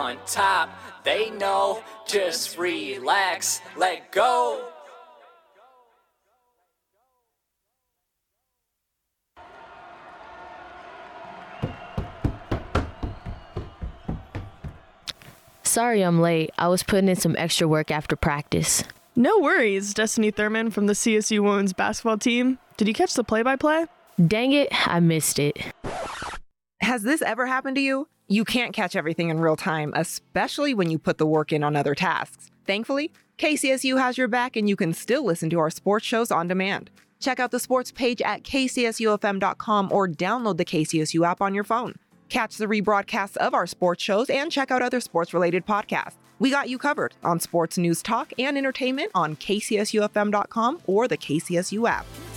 On top, they know, just relax, let go. Sorry I'm late. I was putting in some extra work after practice. No worries, Destiny Thurman from the CSU women's basketball team. Did you catch the play-by-play? Dang it, I missed it. Has this ever happened to you? You can't catch everything in real time, especially when you put the work in on other tasks. Thankfully, KCSU has your back and you can still listen to our sports shows on demand. Check out the sports page at kcsufm.com or download the KCSU app on your phone. Catch the rebroadcasts of our sports shows and check out other sports-related podcasts. We got you covered on sports news talk and entertainment on kcsufm.com or the KCSU app.